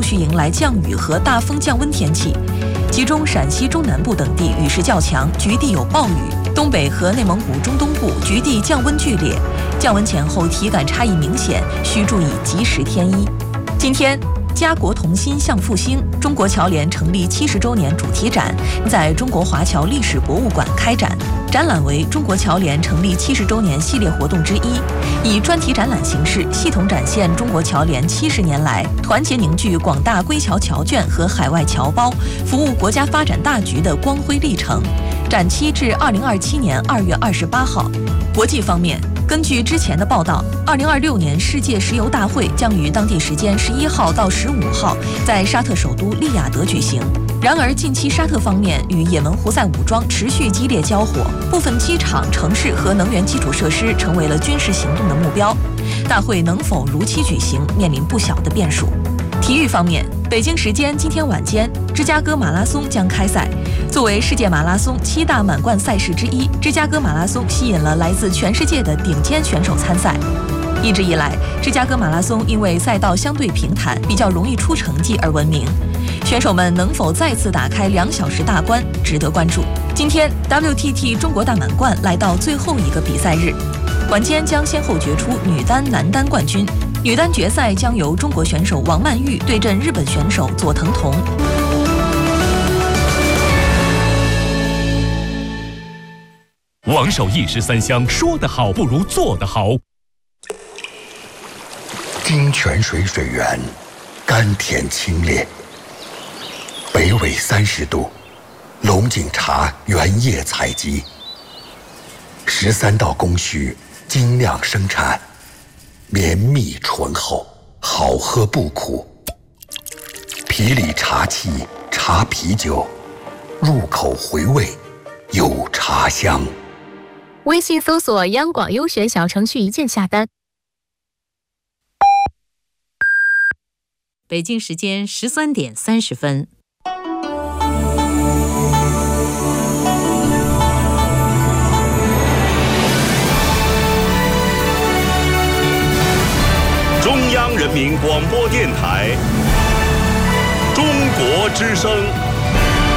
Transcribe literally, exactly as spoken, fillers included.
续迎来降雨和大风降温天气，其中陕西中南部等地雨势较强，局地有暴雨；东北和内蒙古中东部局地降温剧烈，降温前后体感差异明显，需注意及时添衣。今天，家国同心向复兴中国侨联成立七十周年主题展在中国华侨历史博物馆开展。展览为中国侨联成立七十周年系列活动之一，以专题展览形式系统展现中国侨联七十年来团结凝聚广大归侨侨眷和海外侨胞，服务国家发展大局的光辉历程。展期至二零二七年二月二十八号。国际方面，根据之前的报道，二零二六年世界石油大会将于当地时间十一号到十五号在沙特首都利雅得举行。然而，近期沙特方面与也门胡塞武装持续激烈交火，部分机场、城市和能源基础设施成为了军事行动的目标。大会能否如期举行，面临不小的变数。体育方面，北京时间今天晚间，芝加哥马拉松将开赛。作为世界马拉松七大满贯赛事之一，芝加哥马拉松吸引了来自全世界的顶尖选手参赛。一直以来，芝加哥马拉松因为赛道相对平坦，比较容易出成绩而闻名。选手们能否再次打开两小时大关，值得关注。今天 W T T 中国大满贯来到最后一个比赛日，晚间将先后决出女单、男单冠军。女单决赛将由中国选手王曼玉对阵日本选手佐藤瞳。 王守一石三香，说得好不如做得好。 金泉水水源，甘甜清冽。北纬三十度，龙井茶原叶采集，十三道工序精酿生产，绵密醇厚，好喝不苦。皮里茶气，茶啤酒，入口回味，有茶香。 微信搜索央广优选小程序一键下单。 北京时间十三点三十分。 中央人民广播电台，中国之声。